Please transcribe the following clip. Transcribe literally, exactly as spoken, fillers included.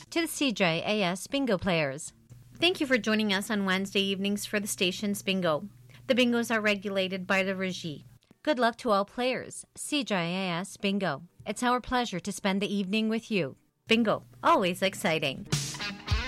to the C J A S Bingo players. Thank you for joining us on Wednesday evenings for the station's bingo. The bingos are regulated by the Régie. Good luck to all players. C J A S Bingo. It's our pleasure to spend the evening with you. Bingo, always exciting.